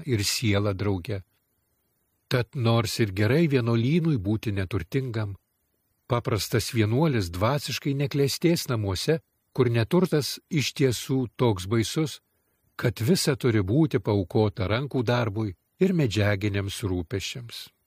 ir sielą drauge. Tad nors ir gerai vienuolynui būti neturtingam, paprastas vienuolis dvasiškai neklestės namuose, kur neturtas iš tiesų toks baisus, kad visa turi būti paaukota rankų darbui ir medžiaginiams rūpesčiams.